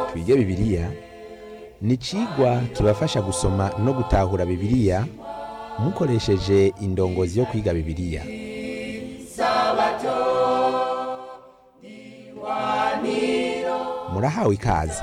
twige bibiliya ni icigwa kibafasha gusoma no gutahura bibiliya mukoresheje indongozi yo kwiga bibiliya. Murahawe ikaze.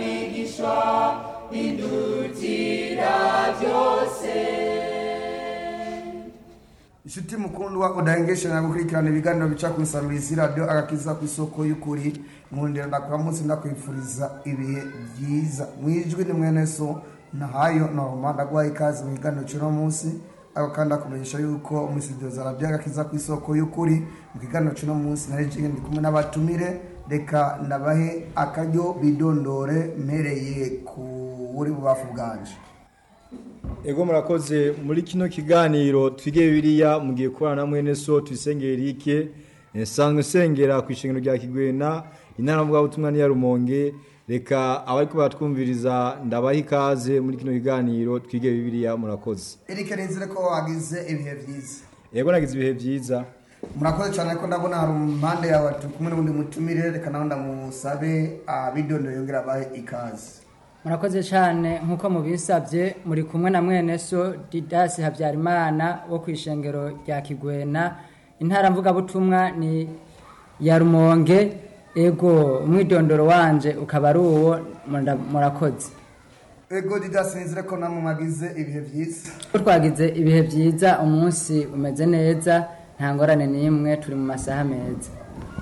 Inshuti mukundwa udahengesha na gukurikirana ibiganiro bica ku Nsamizi Radio agakiza ku isoko y'ukuri, nkundira ndakora munsi ndakwifuriza ibihe byiza. Mwijwi ni mwene so nahayo normal ndagwa ikaze mu biganiro cyo munsi, akanda kumenyesha yuko umusidio za Radio agakiza ku isoko y'ukuri mu kiganiro cyo munsi nareje ndi kumwe n'abatumire. Reka ndabahe akaryo bidondore mpereye ku uri bubafu bwanje. Ego murakoze. Muri kino kiganiro twige bibiliya mugiye kubana na mwene so Tuyisenge Eric, nsanzwe sengera ku ishengero rya Kigwena intara mvuga butumwa ni ya Rumonge. Reka abariko batwumviriza ndabaha ikaze muri kino kiganiro twige bibiliya. Murakoze. Eric, nizere ko wagize ibihe byiza. Ego nagize ibihe byiza. Murakoze cyane ko ndabona hari impande yawe kumwe n'undi mutumire. Reka nawe ndamusabe bidondore yongera abahe ikaze. Murakoze cyane nkuko mubisabye, muri kumwe na mwene so Didasi Habyarimana wo kwishengero rya Kigwena intara mvuga butumwa ni ya Rumonge. Ego umwidondoro wanje ukaba ari uwo. Murakoze. Ego Didasi, nizere ko namwe mwagize ibihe byiza. Twagize ibihe byiza, umunsi umeze neza, nta ngorane n'imwe, turi mu masaha meza.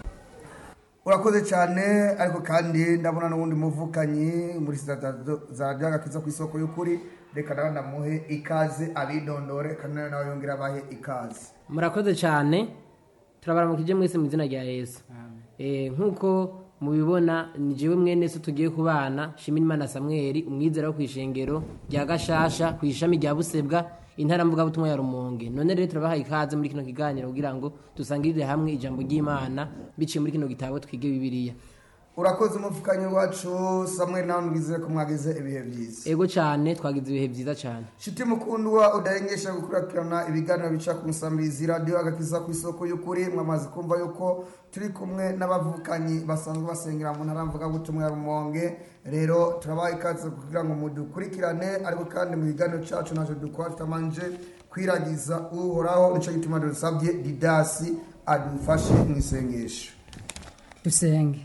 Urakoze cyane. Ariko kandi ndabona n'ubundi muvukanyi muri za agakiza ku isoko y'ukuri. Reka nawe ndamuhe ikaze abidondore kandi nawe yongera abahe ikaze. Murakoze cyane, turabaramukije mwese mu izina rya Yesu. Nkuko mubibona ni jewe mwene so tugiye kubana Shimirimana Samuel, umwizera wo kwishengero rya Gashasha ku ishami rya Busebwa intara mvuga butumwa ya Rumonge. None rero turabaha ikaze muri kino kiganiro kugira ngo dusangirire hamwe ijambo ry'Imana biciye muri kino gitabo twige bibiliya. Urakoze umuvukanyi wacu Samuel, nawe ngize ko mwagize ibihe byiza. Ego cyane, twagize ibihe byiza cyane. Shiti mukundwa udahengesha gukurikirana ibiganiro bica ku Nsamizi Radio agakiza ku isoko y'ukuri, mwamaze kumva yuko turi kumwe n'abavukanyi basanzwe basengera mu ntara mvuga butumwa ya Rumonge. Rero turabaha ikaze kugira ngo mudukurikirane, ariko kandi mu biganiro cyacu naje dukora tutamanje kwiragiza uhoraho. Nico gituma dusabye Didasi adufashe mu isengesho. Dusenge.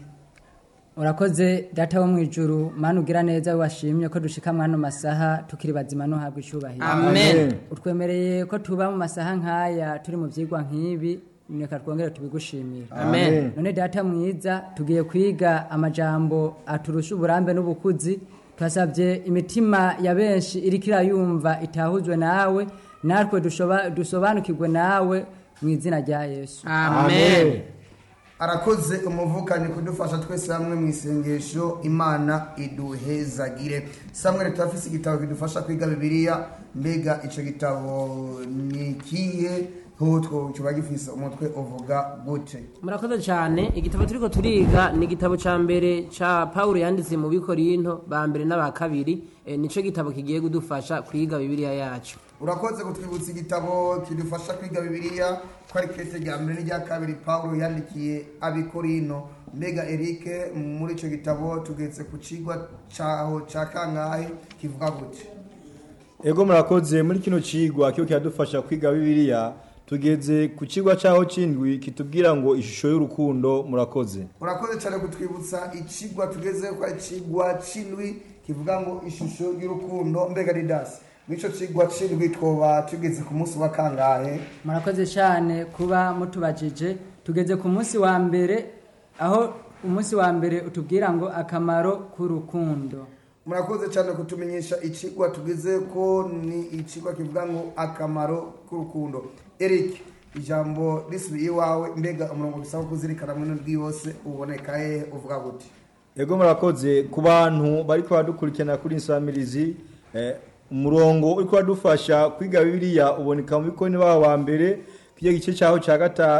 Urakoze data wo mwijuru, Mana ugira neza, washimye ko dushika mwano masaha tukiri bazima no habwa icubahiro. Amen. Utwemereye ko tuba mu masaha nkaya turi mu vyigwa nkibi, neka twongere tubigushimira. Amen. None data mwiza, tugiye kwiga amajambo aturusha uburambe n'ubukuzi. Twasabye imitima ya benshi irikira yumva itahuzwe nawe, natwe dusobanukirwe nawe mu izina rya Yesu. Amen. Arakoze umuvukanyi kudufasha twese hamwe mu isengesho. Imana iduhezagire. Samuel, turafise igitabo kidufasha kwiga bibiliya. Mbega ico gitabo ni kiye? Hutwo kiba gifise umutwe uvuga gute? Murakoze cyane. Igitabo turiko turiga ni igitabo ca mbere ca Paulo yanditse mu Bikorinto ba mbere n'aba kabiri. Nico gitabo kigiye kudufasha kwiga bibiliya yacu. Urakoze kutwibutsa igitabo kidufasha kwiga bibiliya ko ari kete rya mbere n'irya kabiri Paulo yandikiye Abikorinto. Mbega Eric, muri ico gitabo tugeze ku cigwa caho ca kangahe kivuga gute? Ego murakoze. Muri kino cigwa cyo kiradufasha kwiga bibiliya tugeze ku cigwa caho cindwi kitubwira ngo ishusho y'urukundo. Murakoze. Urakoze cyane kutwibutsa icigwa tugeze ko ari cigwa cindwi kivuga ngo ishusho y'urukundo. Mbega Didasi, mico cigwa cindwi twoba tugeze ku munsi wa kangahe? Murakoze cyane kuba mutubajije. Tugeze ku munsi wa mbere, aho umunsi wa mbere utubwira ngo akamaro k'urukundo. Murakoze cyane kutumenyesha icigwa tugeze ko ni icigwa kivuga ngo akamaro k'urukundo. Eric, ijambo risubiye iwawe. Mbega umurongo bisaba kuzirikana mu ndwi yose uboneka he, uvuga gute? Ego murakoze. Ku bantu bariko badukurikirana kuri Nsamirizi, umurongo uriko badufasha kwiga bibiliya uboneka mu Bikorinto ba mbere kiye gice cyaho ca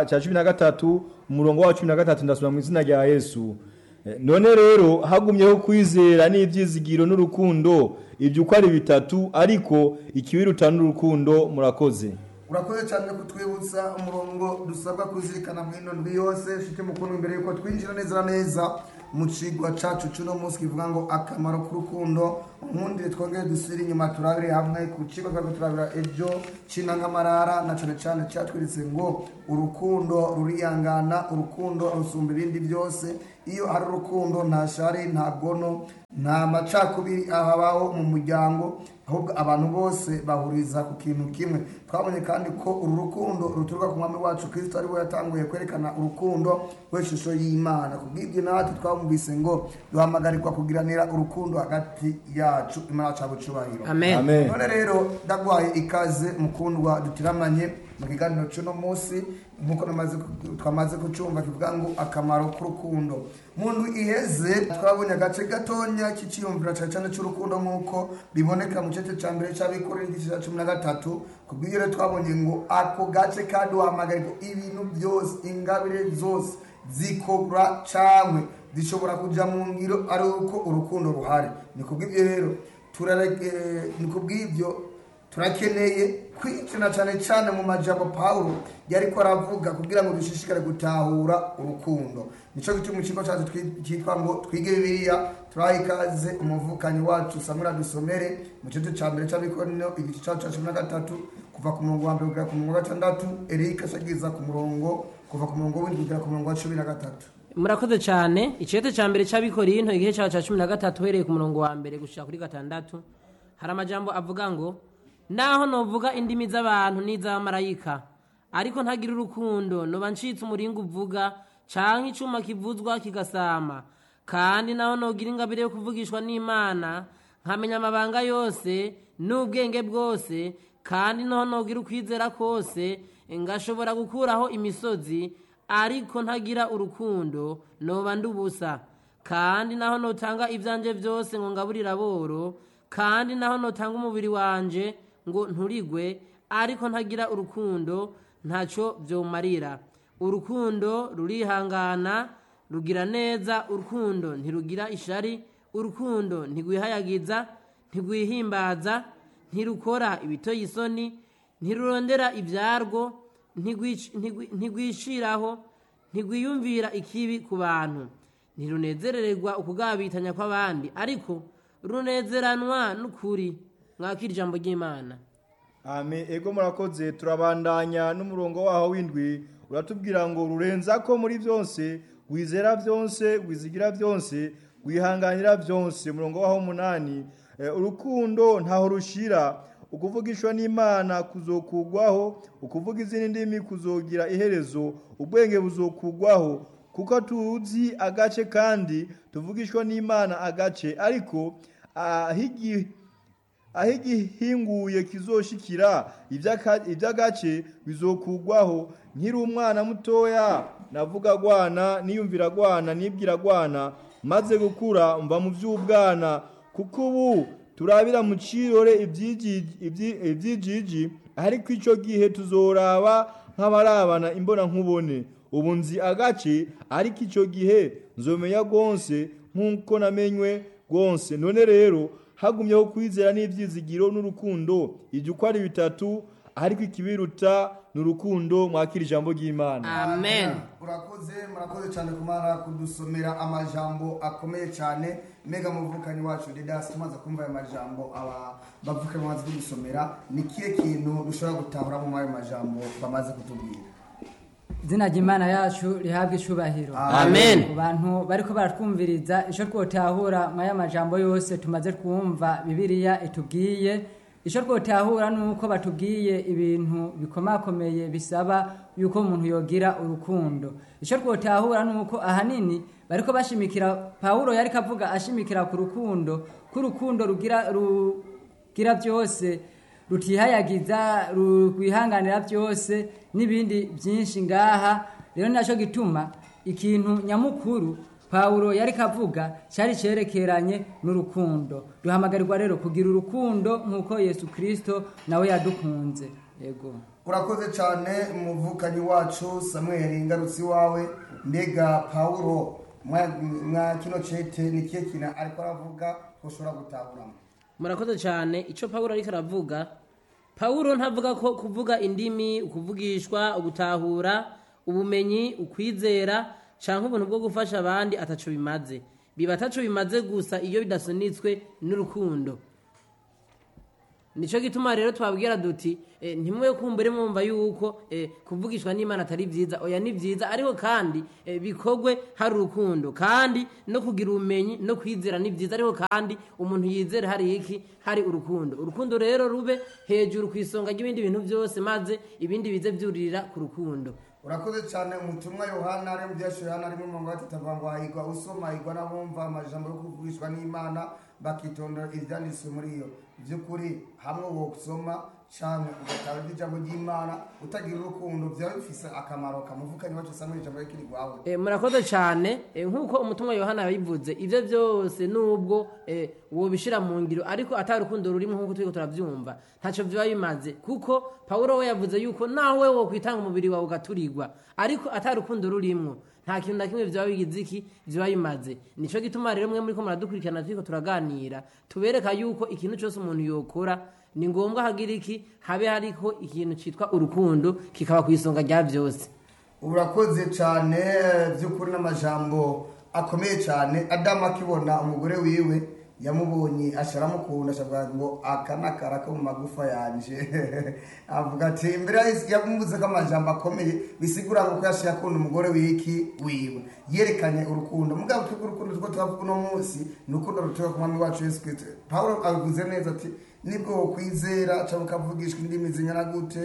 13 umurongo wa 13. Ndasoma mu izina rya Yesu. None rero hagumyeho kwizera n'ivyizigiro n'urukundo, ibyo uko ari bitatu, ariko ikibiruta n'urukundo. Murakoze. Urakoze cyane kutwibutsa umurongo dusabwa kuzirikana mu ndwi yose. Shite mukuru imbere yuko twinjira neza mu cigwa cacu c'uno munsi kivuga ngo akamaro k'urukundo. Nkundire twongere dusubire inyuma turabire hamwe ku cigwa twari turabira ejo c'intangamarara, na cane cane catwiritse ngo urukundo ruriyangana, urukundo rusumba ibindi byose. Iyo hari urukundo nta shari, nta gono, nta macakubiri ahabaho mu muryango, ahubwo abantu bose bahuriza ku kintu kimwe. Twabonye kandi ko uru rukundo ruturuka ku mwami wacu Kristo, ari we yatanguye kwerekana urukundo w'ishusho y'Imana. Kubw'ibyo natwe twamubise ngo duhamagarirwa kugiranira urukundo hagati yacu. Imana yacu abucubahiro. Amen. None rero ndagwaye ikaze mukundwa dutiramanye mu kiganiro cy'uno munsi, nkuko twamaze kucumva kivuga ngo akamaro k'urukundo. Mundu iheze twabonye agace gatonya k'iciyumvira cyane cy'urukundo nkuko biboneka mu cece ca mbere c'abikorera igice ca 13. Kubw'ibyo rero twabonye ngo ako gace kaduhamagarirwa ibintu byose, ingabire zose zikora canke zishobora kuja mu ngiro ari uko urukundo ruhari. Ni kubw'ibyo rero turakeneye kwicana cyane cyane mu majambo Paulo yariko aravuga kugira ngo dushishikare gutahura urukundo. Nico gituma mu kigo cyacu cyitwa ngo twige Bibiliya. Turahikaze umuvukanyi wacu Samuel dusomere mu cece ca mbere c'abikorino igice ca 13 kuva ku murongo wa 1 kugera ku murongo wa 6. Eric ashagiza ku murongo kuva ku murongo w'indwi kugera ku murongo wa 13. Murakoze cyane. Icete ca mbere c'abikorino igice ca 13 uhereye ku murongo wa 1 gushika kuri 6 hari amajambo avuga ngo naho novuga indimi z'abantu n'iz'abamarayika ariko ntagira urukundo noba ncitse umuringa uvuga canke icuma kivuzwa kigasama. Kandi naho nogira ingabire yo kuvugishwa n'Imana nkamenya amabanga yose n'ubwenge bwose, kandi naho nogira ukwizera kose ngashobora gukuraho imisozi, ariko ntagira urukundo noba ndubusa. Kandi naho notanga ivyanje byose ngo ngaburira boro, kandi naho notanga umubiri wanje ngo nturigwe, ariko ntagira urukundo ntaco vyomarira. Urukundo rurihangana, rugira neza, urukundo ntirugira ishari, urukundo ntigwihayagiza, ntigwihimbaza, ntirukora ibitoye isoni, ntirurondera ivyarwo, ntigwishiraho, ntigwiyumvira ikibi ku bantu, ntirunezerererwa ukugabitanya kw'abandi, ariko runezeranwa n'ukuri. Mwakira ijambo ry'Imana. Amen. Ego murakoze. Turabandanya n'umurongo waho w'indwi uratubwira ngo rurenza ko muri byose, wizera byose, wizigira byose, wihanganira byose. Umurongo waho 8 urukundo ntaho rushira, ukuvugishwa n'Imana kuzokugwaho, ukuvuga izindi ndimi kuzogira iherezo, ubwenge buzokugwaho, kuko tuzi agace kandi tuvugishwa n'Imana agace, ariko ahigihinguye kizoshikira iby'agace bizokugwaho. Nkiri umwana mutoya navuga gwana, niyumvira gwana, nibwira gwana, maze gukura mva mu by'ubwana, kuko ubu turabira mu cirore ibyijiji, ariko ico gihe tuzoraba nk'abarabana imbona nkubone. Ubu nzi agace, ariko ico gihe nzomenya gonse nk'uko namenywe gonse. None rero hagumyeho kwizera n'ivyizigiro n'urukundo, ibyo uko ari bitatu, ariko ikibiruta n'urukundo. Mwakira ijambo ry'Imana. Amen. Murakoze cyane kumara kudusomera amajambo akomeye cyane. Mega muvukanyi wacu Didas, tumaze kumva aya majambo bavukanyi bazi kudusomera, ni kiye kintu dushobora gutahura mu ayo majambo bamaze kutubwira? Izina ry'Imana yacu rihabwe icubahiro. Amen. Ku bantu bariko baratwumviriza, ico twotahura mu aya majambo yose tumaze kumva Bibiliya itubwiye, ico twotahura nuko batubwiye ibintu bikomakomeye bisaba yuko umuntu yogira urukundo. Ico twotahura nuko ahanini bariko bashimikira, Paulo yariko avuga ashimikira ku rukundo, k'urukundo rugira byose, rutihayagiza, rwihanganira byose n'ibindi byinshi ngaha. Rero naco gituma ikintu nyamukuru Paulo yari kavuga cyari cerekeranye n'urukundo. Duhamagarirwa rero kugira urukundo nk'uko Yesu Kristo nawe yadukunze. Yego. Urakoze cyane umuvukanyi wacu Samuel, ingarutsi wawe. Mbega Paulo mwa kino cete ni kiye kina ariko aravuga ushobora gutahura? Murakoze cyane. Ico Paulo ariko aravuga, Paulo ntavuga ko kuvuga indimi, ukuvugishwa, ugutahura, ubumenyi, ukwizera canke ubuntu bwo gufasha abandi ataco bimaze. biba ataco bimaze gusa iyo bidasunitswe n'urukundo. Nico gituma rero twabwira duti ntimwe kumbere mwumva yuko kuvugishwa n'Imana atari vyiza. Oya ni vyiza, ariko kandi bikogwe hari urukundo, kandi no kugira ubumenyi no kwizera ni vyiza, ariko kandi umuntu yizere hari iki, hari urukundo. Urukundo rero rube hejuru kwisonga ry'ibindi bintu byose, maze ibindi bize vyuririra ku rukundo. Urakoze cyane. Umutumwa Yohana ari mu byasho Yohana ari mu mwongo atavangwa higwa usoma higwa nabumva amajambo yo kuvugishwa n'Imana bakitondera ivyanditswe muri iyo by'ukuri hamwe wo kusoma cyane ugatanga ijambo ry'Imana utagira urukundo byaba bifise akamaro kamuvukanye wacu samwe ijambo y'ikiri gwawe. Murakoze cyane. Nkuko umutumwa Yohana yabivuze, ivyo byose nubwo wo bishira mu ngiro ariko atari urukundo rurimo nkuko turiko turavyumva ntaco biba bimaze, kuko Paulo we yavuze yuko naho we wo kwitanga umubiri wawe ugaturigwa ariko atari urukundo rurimo nta kintu na kimwe vyaba bigize iki, vyaba bimaze. Nico gituma rero mwe muri ko muradukurikirana turiko turaganira tubereka yuko ikintu cyose umuntu yokora ni ngombwa hagira iki, habe hariko ikintu citwa urukundo kikaba kwisonga rya vyose. Urakoze cyane by'ukuri n'amajambo akomeye cyane. Adamu akibona umugore wiwe yamubonye asharamukunda ashavuga ngo akanakara ko mu magufa yanje avuga ati imbere yamubuze ko amajambo akomeye bisigura ngo yashiye akunda umugore wiki wiwe, yerekanye urukundo. Mugabo twebwe urukundo two twavuga no munsi ni urukundo rutuka ku mwami wacu Yesu Kristo. Paulo abivuze neza ati nibwo kwizera cyangwa ukavugishwa indimi zingana gute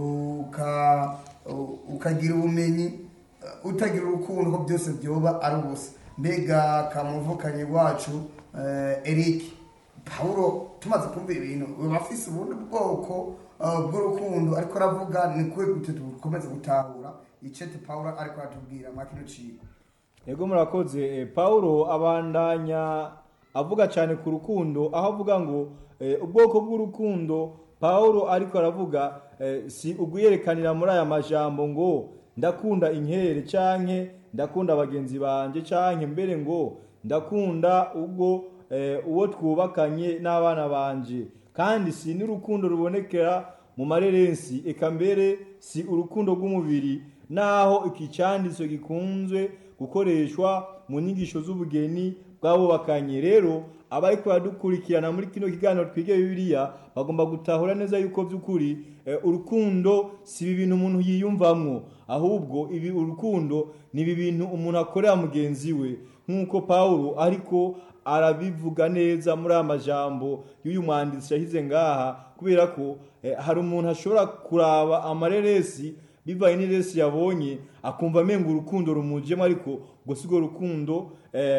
ukagira ubumenyi utagira urukundo ko byose byoba ari ubusa. Mbega kamuvukanye wacu Eric, Paulo tumaze kumva ibintu bafise ubundi bwoko bw'urukundo ariko aravuga ni kwe gute dukomeze gutahura icete Paulo ariko atubwira makino cigo. Yego murakoze. Paulo abandanya avuga cyane ku rukundo, aho avuga ngo ubwoko bw'urukundo Paulo ariko aravuga si uguyerekanira muri aya majambo ngo ndakunda inkere canke ndakunda abagenzi banje canke mbere ngo ndakunda ubwo uwo twubakanye n'abana banje, kandi si n'urukundo rubonekera mu marerensi, eka mbere si urukundo rw'umubiri, naho iki cyanditswe gikunzwe gukoreshwa mu nyigisho z'ubugeni bw'abubakanye. Rero abariko badukurikirana muri kino kiganiro twige Bibiliya bagomba gutahura neza yuko by'ukuri urukundo si ibintu umuntu yiyumvamwo, ahubwo ibi urukundo ni ibintu umuntu akorera mugenzi we, nk'uko Paulo ariko arabivuga neza muri amajambo y'uyu mwanditsi yahize ngaha, kubera ko hari umuntu ashobora kuraba amareresi bivanye n'iresi yabonye akumva amenga urukundo rumujemo, ariko ngo sigo rukundo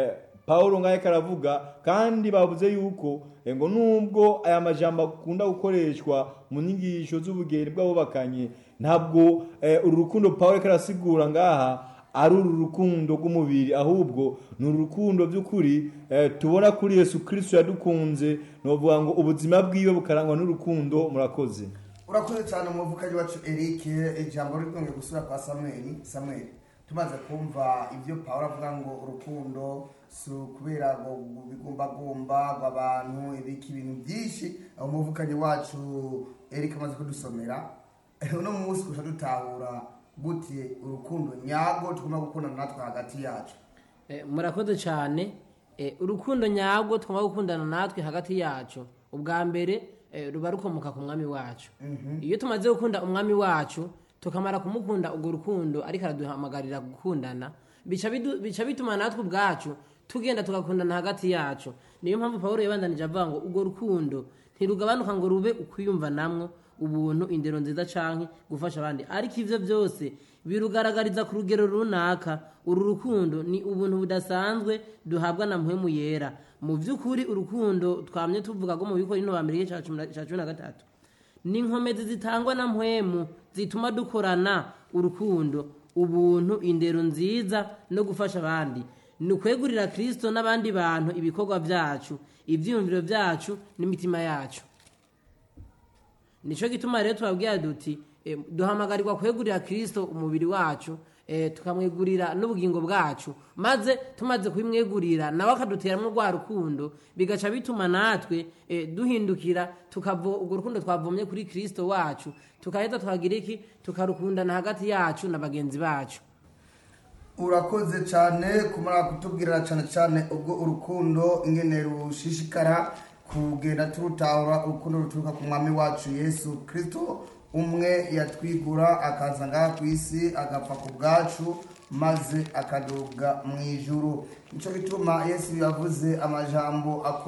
Paulo ngaye karavuga. Kandi bavuze yuko ngo nubwo aya majambo akunda gukoreshwa mu nyigisho z'ubugeni bw'abubakanye, ntabwo uru rukundo Paulo karasigura ngaha ari uru rukundo rw'umubiri, ahubwo ni urukundo by'ukuri tubona kuri Yesu Kristo yadukunze. Novuga ngo ubuzima bwiwe bukarangwa n'urukundo. Murakoze. Urakoze cyane umuvukanyi wacu Eric. Ijambo rigonge gusura kwa Samuel tumaze kumva ibyo Paulo avuga ngo urukundo si kubera ngo bigumbagumba abantu ibiki ibintu byinshi. Umuvukanyi wacu Eric amaze kudusomera uno munsi kusha dutahura gute urukundo nyago tugomba gukundana natwe hagati yacu. Murakoze cyane. Urukundo nyago tugomba gukundana natwe hagati yacu, ubwa mbere ruba rukomoka ku mwami wacu. Iyo tumaze gukunda umwami wacu tukamara kumukunda urwo rukundo ariko araduhamagarira gukundana, bica bituma natwe ubwacu tugenda tugakundana hagati yacu. Niyo mpamvu Paulo yabandanije avuga ngo urwo rukundo ntirugabanuka ngo rube ukwiyumva namwo ubuntu, indero nziza canke gufasha abandi, ariko ivyo byose birugaragariza ku rugero runaka. Uru rukundo ni ubuntu budasanzwe duhabwa na mpwemu yera. Mu by'ukuri urukundo twamye tuvuga ngo mu Bikorino ba mbere ca 13 ni inkomezi zitangwa na mpwemu zituma dukorana urukundo, ubuntu, indero nziza no gufasha abandi. Ni ukwegurira Kristo n'abandi bantu ibikorwa byacu, ivyiyumviro byacu n'imitima yacu. Nico gituma rero twabwiye duti duhamagarirwa kwegurira Kristo umubiri wacu, tukamwegurira n'ubugingo bwacu, maze tumaze kubimwegurira nawe akaduteramwo rwa rukundo, bigaca bituma natwe duhindukira urwo rukundo twavomye kuri Kristo wacu, tukaheza tukagira iki, tukarukundana hagati yacu na bagenzi bacu. urakoze cyane kumara kutubwirira cyane cyane ubwo urukundo ingene rushishikara kugenda turutahura urukundo ruturuka ku mwami wacu Yesu Kristo umwe yatwigura akaza ngaha ku isi agapfa ku bwacu maze akaduga mu ijuru. Nico gituma Yesu yavuze amajambo